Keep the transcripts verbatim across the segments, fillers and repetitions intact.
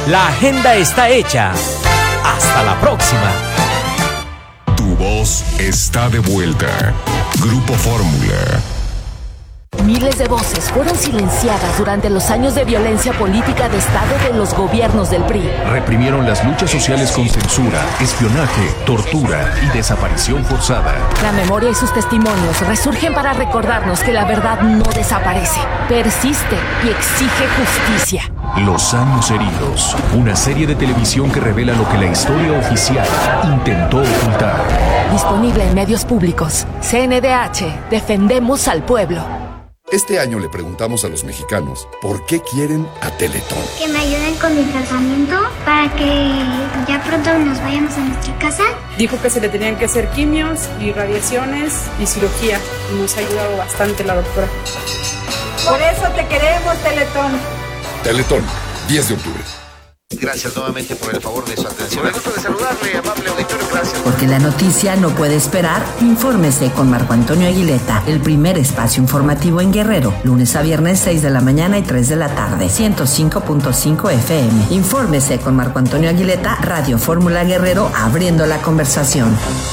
La agenda está hecha. Hasta la próxima. Tu voz está de vuelta. Grupo Fórmula. Miles de voces fueron silenciadas durante los años de violencia política de Estado de los gobiernos del P R I. Reprimieron las luchas sociales con censura, espionaje, tortura y desaparición forzada. La memoria y sus testimonios resurgen para recordarnos que la verdad no desaparece, persiste y exige justicia. Los años heridos, una serie de televisión que revela lo que la historia oficial intentó ocultar. Disponible en medios públicos. C N D H, defendemos al pueblo. Este año le preguntamos a los mexicanos por qué quieren a Teletón. Que me ayuden con mi tratamiento para que ya pronto nos vayamos a nuestra casa. Dijo que se le tenían que hacer quimios y radiaciones y cirugía. Y nos ha ayudado bastante la doctora. Por eso te queremos, Teletón. Teletón, diez de octubre. Gracias nuevamente por el favor de su atención. Me gusta de saludarle, amable auditorio, gracias. Porque la noticia no puede esperar, infórmese con Marco Antonio Aguileta, el primer espacio informativo en Guerrero, lunes a viernes seis de la mañana y tres de la tarde, ciento cinco punto cinco F M. Infórmese con Marco Antonio Aguileta, Radio Fórmula Guerrero, abriendo la conversación.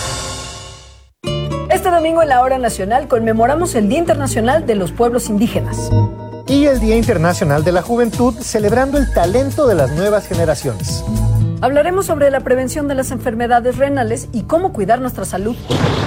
Este domingo en la Hora Nacional conmemoramos el Día Internacional de los Pueblos Indígenas. Y el Día Internacional de la Juventud, celebrando el talento de las nuevas generaciones. Hablaremos sobre la prevención de las enfermedades renales y cómo cuidar nuestra salud.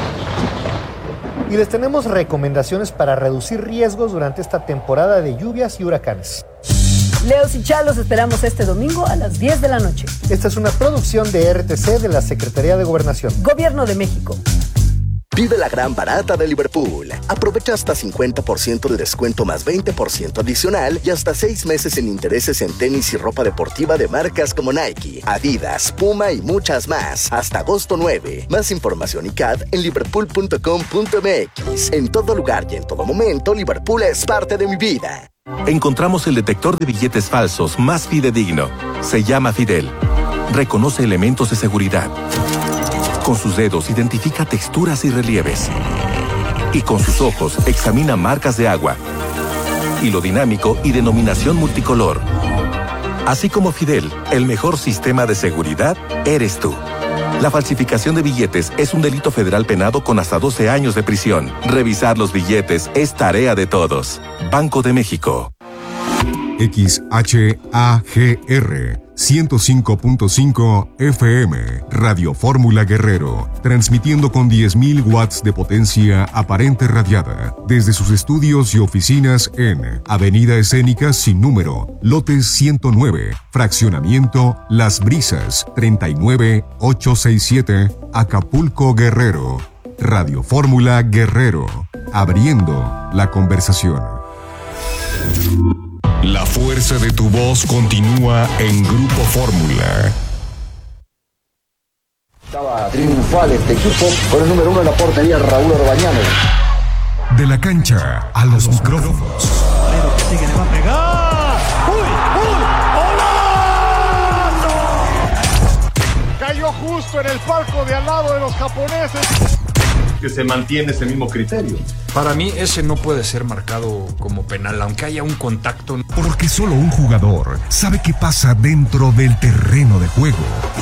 Y les tenemos recomendaciones para reducir riesgos durante esta temporada de lluvias y huracanes. Leos y Chalos esperamos este domingo a las diez de la noche. Esta es una producción de R T C de la Secretaría de Gobernación. Gobierno de México. Vive la gran barata de Liverpool. Aprovecha hasta cincuenta por ciento de descuento más veinte por ciento adicional y hasta seis meses sin intereses en tenis y ropa deportiva de marcas como Nike, Adidas, Puma y muchas más. Hasta agosto nueve. Más información y C A D en liverpool punto com punto m x. En todo lugar y en todo momento, Liverpool es parte de mi vida. Encontramos el detector de billetes falsos más fidedigno. Se llama Fidel. Reconoce elementos de seguridad. Con sus dedos identifica texturas y relieves. Y con sus ojos examina marcas de agua. Hilo dinámico y denominación multicolor. Así como Fidel, el mejor sistema de seguridad eres tú. La falsificación de billetes es un delito federal penado con hasta doce años de prisión. Revisar los billetes es tarea de todos. Banco de México. X H A G R ciento cinco punto cinco F M, Radio Fórmula Guerrero, transmitiendo con diez mil watts de potencia aparente radiada, desde sus estudios y oficinas en Avenida Escénica sin número, lote ciento nueve, fraccionamiento Las Brisas, treinta y nueve ochocientos sesenta y siete, Acapulco, Guerrero. Radio Fórmula Guerrero, abriendo la conversación. La fuerza de tu voz continúa en Grupo Fórmula. Estaba triunfal este equipo con el número uno en la portería, Raúl Orbañanos. De la cancha a los micrófonos. Pero que sigue, le va a pegar. ¡Uy, uy! ¡Golazo! Cayó justo en el palco de al lado de los japoneses. Que se mantiene ese mismo criterio. Para mí ese no puede ser marcado como penal, aunque haya un contacto. Porque solo un jugador sabe qué pasa dentro del terreno de juego.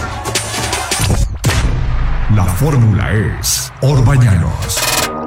La fórmula es Orbañanos.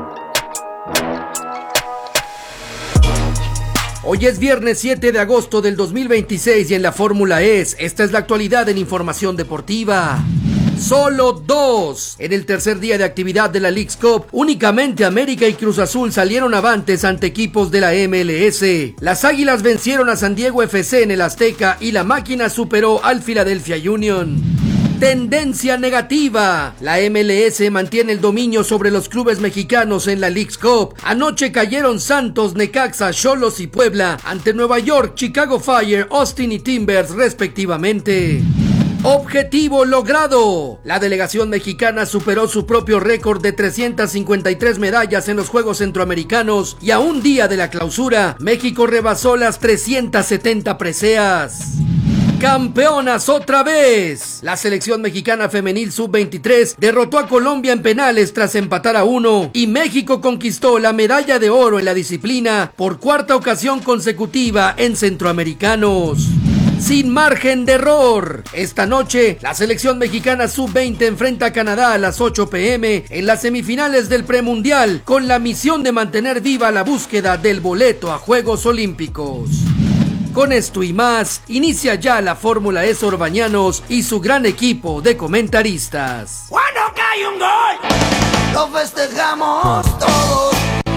Hoy es viernes siete de agosto del dos mil veintiséis y en la fórmula es, esta es la actualidad en información deportiva. Solo dos. En el tercer día de actividad de la Leagues Cup, únicamente América y Cruz Azul salieron avantes ante equipos de la M L S. Las Águilas vencieron a San Diego F C en el Azteca y la máquina superó al Philadelphia Union. Tendencia negativa. La M L S mantiene el dominio sobre los clubes mexicanos en la Leagues Cup. Anoche cayeron Santos, Necaxa, Xolos y Puebla ante Nueva York, Chicago Fire, Austin y Timbers respectivamente. Objetivo logrado. La delegación mexicana superó su propio récord de trescientas cincuenta y tres medallas en los Juegos Centroamericanos y a un día de la clausura, México rebasó las trescientas setenta preseas. ¡Campeonas otra vez! La selección mexicana femenil sub veintitrés derrotó a Colombia en penales tras empatar a uno y México conquistó la medalla de oro en la disciplina por cuarta ocasión consecutiva en Centroamericanos. sin margen de error. Esta noche, la selección mexicana sub veinte enfrenta a Canadá a las ocho pe eme en las semifinales del premundial, con la misión de mantener viva la búsqueda del boleto a Juegos Olímpicos. Con esto y más, inicia ya la Fórmula E Orbañanos y su gran equipo de comentaristas. Cuando cae un gol, lo festejamos todos,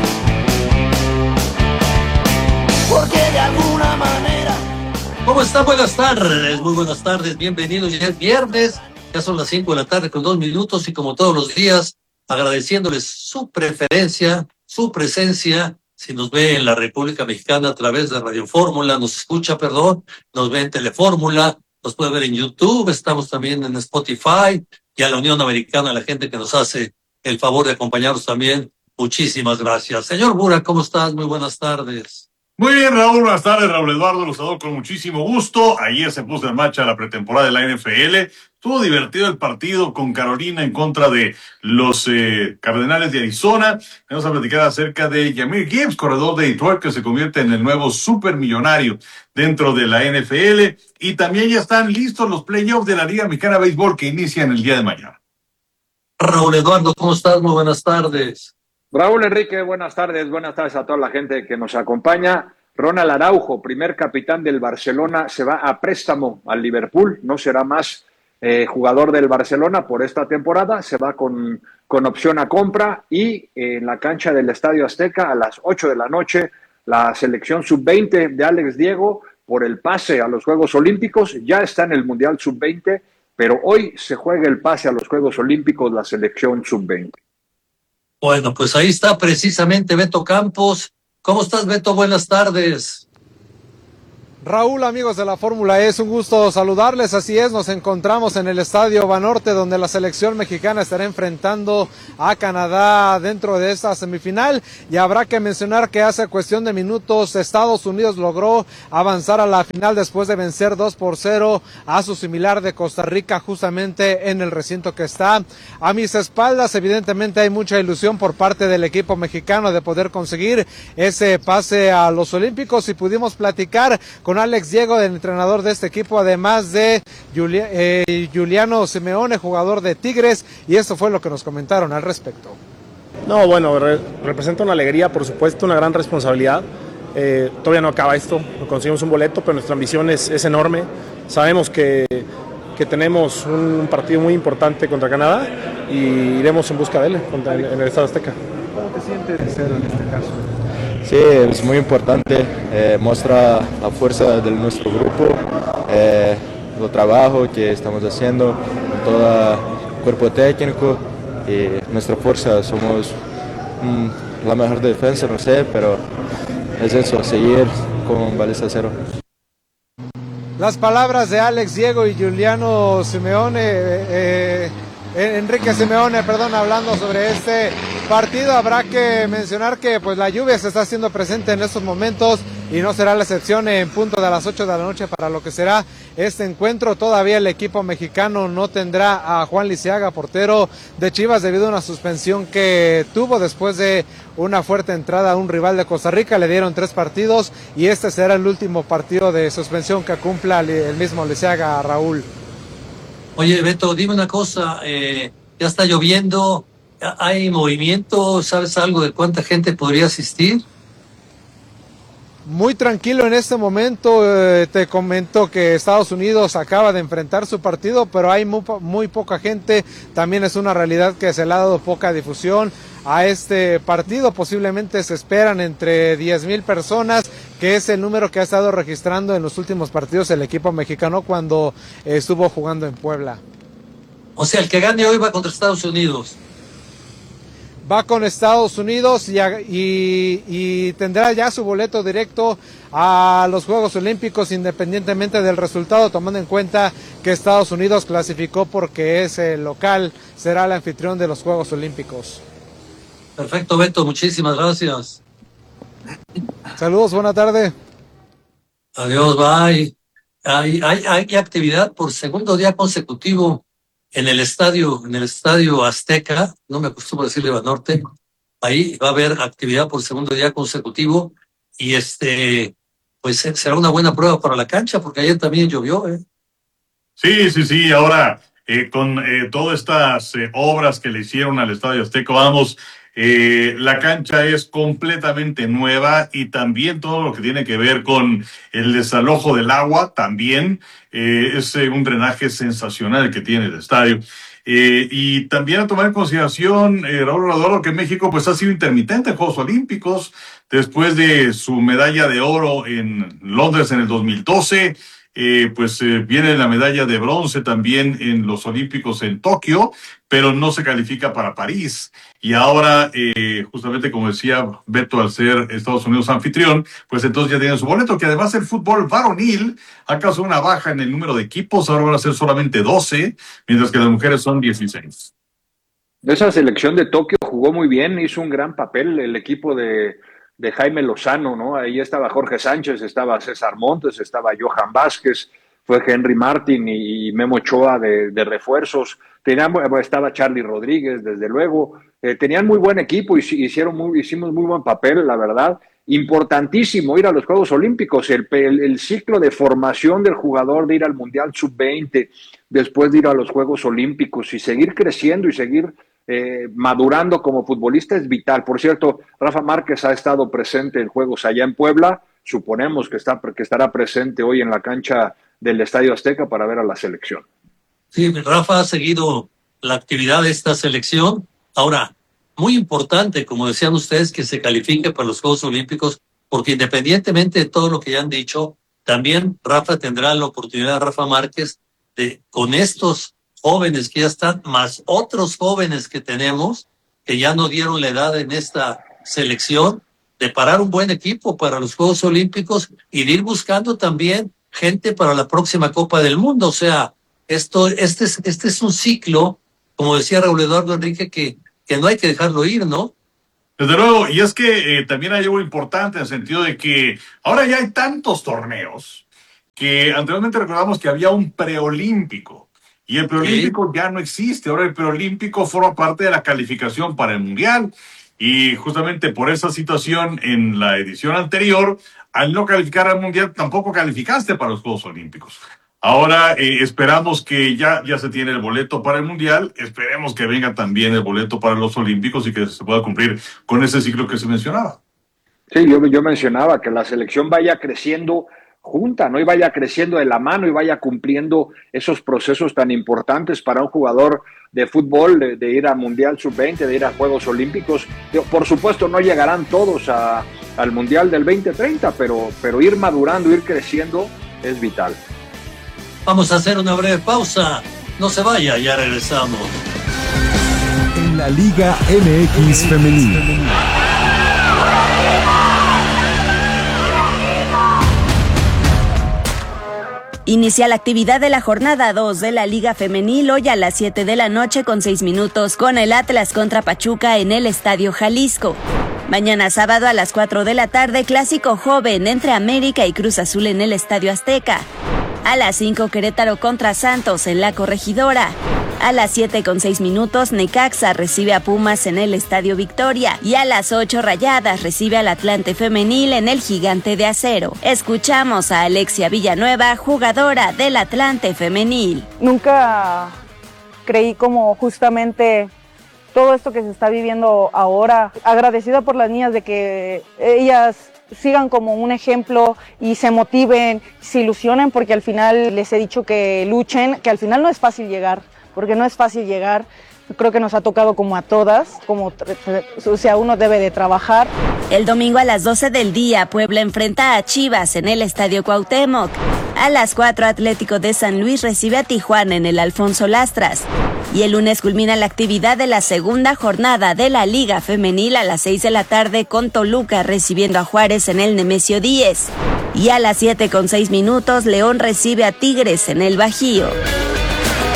porque de alguna manera... ¿Cómo están? Buenas tardes, muy buenas tardes, bienvenidos. Ya es viernes, ya son las cinco de la tarde con dos minutos y como todos los días, agradeciéndoles su preferencia, su presencia. Si nos ve en la República Mexicana a través de Radio Fórmula, nos escucha, perdón, nos ve en Telefórmula, nos puede ver en YouTube, estamos también en Spotify, y a la Unión Americana, a la gente que nos hace el favor de acompañarnos también, muchísimas gracias. Señor Bura, ¿cómo estás? Muy buenas tardes. Muy bien, Raúl, buenas tardes. Raúl Eduardo, los saludo con muchísimo gusto. Ayer se puso en marcha la pretemporada de la N F L. Estuvo divertido el partido con Carolina en contra de los eh, Cardenales de Arizona. Vamos a platicar acerca de Jahmyr Gibbs, corredor de Detroit, que se convierte en el nuevo supermillonario dentro de la N F L. Y también ya están listos los playoffs de la Liga Mexicana de Béisbol que inician el día de mañana. Raúl Eduardo, ¿cómo estás? Muy buenas tardes. Raúl Enrique, buenas tardes, buenas tardes a toda la gente que nos acompaña. Ronald Araujo, primer capitán del Barcelona, se va a préstamo al Liverpool, no será más eh, jugador del Barcelona por esta temporada, se va con, con opción a compra y eh, en la cancha del Estadio Azteca a las ocho de la noche, la selección sub veinte de Alex Diego por el pase a los Juegos Olímpicos, ya está en el Mundial sub veinte, pero hoy se juega el pase a los Juegos Olímpicos la selección sub veinte. Bueno, pues ahí está precisamente Beto Campos. ¿Cómo estás, Beto? Buenas tardes. Raúl, amigos de la Fórmula E, es un gusto saludarles. Así es, nos encontramos en el Estadio Banorte, donde la selección mexicana estará enfrentando a Canadá dentro de esta semifinal. Y habrá que mencionar que hace cuestión de minutos Estados Unidos logró avanzar a la final después de vencer dos por cero a su similar de Costa Rica, justamente en el recinto que está a mis espaldas. Evidentemente hay mucha ilusión por parte del equipo mexicano de poder conseguir ese pase a los Olímpicos, y pudimos platicar con con Alex Diego, el entrenador de este equipo, además de Julia, eh, Juliano Simeone, jugador de Tigres, y esto fue lo que nos comentaron al respecto. No, bueno, re representa una alegría, por supuesto, una gran responsabilidad. Eh, todavía no acaba esto, conseguimos un boleto, pero nuestra ambición es, es enorme. Sabemos que, que tenemos un partido muy importante contra Canadá y iremos en busca de él contra, en el Estadio Azteca. ¿Cómo te sientes de ser en este caso? Sí, es muy importante, eh, muestra la fuerza de nuestro grupo, eh, el trabajo que estamos haciendo, todo el cuerpo técnico y nuestra fuerza. Somos mm, la mejor defensa, no sé, pero es eso, seguir con baliza cero. Las palabras de Alex Diego y Juliano Simeone, eh, Enrique Simeone, perdón, hablando sobre este partido. Habrá que mencionar que pues la lluvia se está haciendo presente en estos momentos y no será la excepción en punto de las ocho de la noche para lo que será este encuentro. Todavía el equipo mexicano no tendrá a Juan Lisiaga, portero de Chivas, debido a una suspensión que tuvo después de una fuerte entrada a un rival de Costa Rica. Le dieron tres partidos y este será el último partido de suspensión que cumpla el mismo Lisiaga, a Raúl. Oye, Beto, dime una cosa, eh, ya está lloviendo, ¿hay movimiento? ¿Sabes algo de cuánta gente podría asistir? Muy tranquilo en este momento. Eh, te comento que Estados Unidos acaba de enfrentar su partido, pero hay muy, muy poca gente. También es una realidad que se le ha dado poca difusión a este partido. Posiblemente se esperan entre diez mil personas, que es el número que ha estado registrando en los últimos partidos el equipo mexicano cuando eh, estuvo jugando en Puebla. O sea, el que gane hoy va contra Estados Unidos. Va con Estados Unidos y, y, y tendrá ya su boleto directo a los Juegos Olímpicos, independientemente del resultado, tomando en cuenta que Estados Unidos clasificó porque es el local, será el anfitrión de los Juegos Olímpicos. Perfecto, Beto, muchísimas gracias. Saludos, buena tarde. Adiós, bye. Hay, hay, hay actividad por segundo día consecutivo en el estadio, en el estadio Azteca, no me acostumbro a decirle Banorte. Ahí va a haber actividad por segundo día consecutivo y este pues será una buena prueba para la cancha, porque ayer también llovió, ¿eh? Sí, sí, sí, ahora eh, con eh, todas estas eh, obras que le hicieron al Estadio Azteca, vamos, eh, la cancha es completamente nueva y también todo lo que tiene que ver con el desalojo del agua, también eh, es eh, un drenaje sensacional que tiene el estadio. Eh, y también a tomar en consideración, eh, Raúl Rodolfo, que México pues ha sido intermitente en Juegos Olímpicos, después de su medalla de oro en Londres en el dos mil doce, Eh, pues eh, viene la medalla de bronce también en los Olímpicos en Tokio, pero no se califica para París. Y ahora, eh, justamente como decía Beto, al ser Estados Unidos anfitrión, pues entonces ya tienen su boleto, que además el fútbol varonil ha causado una baja en el número de equipos, ahora van a ser solamente doce, mientras que las mujeres son dieciséis. Esa selección de Tokio jugó muy bien, hizo un gran papel el equipo de... de Jaime Lozano, ¿no? Ahí estaba Jorge Sánchez, estaba César Montes, estaba Johan Vázquez, fue Henry Martin y Memo Ochoa de, de refuerzos, tenían, estaba Charlie Rodríguez, desde luego, eh, tenían muy buen equipo y hicieron muy, hicimos muy buen papel, la verdad. Importantísimo ir a los Juegos Olímpicos, el, el, el ciclo de formación del jugador, de ir al Mundial sub veinte, después de ir a los Juegos Olímpicos y seguir creciendo y seguir Eh, madurando como futbolista es vital. Por cierto, Rafa Márquez ha estado presente en juegos allá en Puebla, suponemos que, está, que estará presente hoy en la cancha del Estadio Azteca para ver a la selección. Sí, Rafa ha seguido la actividad de esta selección. Ahora, muy importante, como decían ustedes, que se califique para los Juegos Olímpicos, porque independientemente de todo lo que ya han dicho, también Rafa tendrá la oportunidad, Rafa Márquez, de con estos jóvenes que ya están, más otros jóvenes que tenemos, que ya no dieron la edad en esta selección, de parar un buen equipo para los Juegos Olímpicos y de ir buscando también gente para la próxima Copa del Mundo. O sea, esto, este es, este es un ciclo, como decía Raúl Eduardo Enrique, que, que no hay que dejarlo ir, ¿no? Desde luego, y es que eh, también hay algo importante en el sentido de que ahora ya hay tantos torneos que anteriormente recordamos que había un preolímpico. Y el preolímpico sí. ya no existe. Ahora el preolímpico forma parte de la calificación para el Mundial. Y justamente por esa situación en la edición anterior, al no calificar al Mundial, tampoco calificaste para los Juegos Olímpicos. Ahora eh, esperamos que ya, ya se tiene el boleto para el Mundial. Esperemos que venga también el boleto para los Olímpicos y que se pueda cumplir con ese ciclo que se mencionaba. Sí, yo, yo mencionaba que la selección vaya creciendo junta, ¿no? Y vaya creciendo de la mano y vaya cumpliendo esos procesos tan importantes para un jugador de fútbol, de, de ir a Mundial sub veinte, de ir a Juegos Olímpicos. Por supuesto, no llegarán todos a, al Mundial del veinte treinta, pero, pero ir madurando, ir creciendo es vital. Vamos a hacer una breve pausa. No se vaya, ya regresamos. En la Liga M X Femenil. Inicia la actividad de la jornada dos de la Liga Femenil hoy a las siete de la noche con seis minutos con el Atlas contra Pachuca en el Estadio Jalisco. Mañana sábado a las cuatro de la tarde, clásico joven entre América y Cruz Azul en el Estadio Azteca. A las cinco, Querétaro contra Santos en la Corregidora. A las siete con seis minutos, Necaxa recibe a Pumas en el Estadio Victoria. Y a las ocho, Rayadas recibe al Atlante Femenil en el Gigante de Acero. Escuchamos a Alexia Villanueva, jugadora del Atlante Femenil. Nunca creí como justamente todo esto que se está viviendo ahora. Agradecida por las niñas de que ellas sigan como un ejemplo y se motiven, se ilusionen, porque al final les he dicho que luchen, que al final no es fácil llegar. Porque no es fácil llegar, creo que nos ha tocado como a todas, como, o sea, uno debe de trabajar. El domingo a las doce del día, Puebla enfrenta a Chivas en el Estadio Cuauhtémoc. A las cuatro, Atlético de San Luis recibe a Tijuana en el Alfonso Lastras. Y el lunes culmina la actividad de la segunda jornada de la Liga Femenil a las seis de la tarde con Toluca recibiendo a Juárez en el Nemesio diez. Y a las siete con seis minutos, León recibe a Tigres en el Bajío.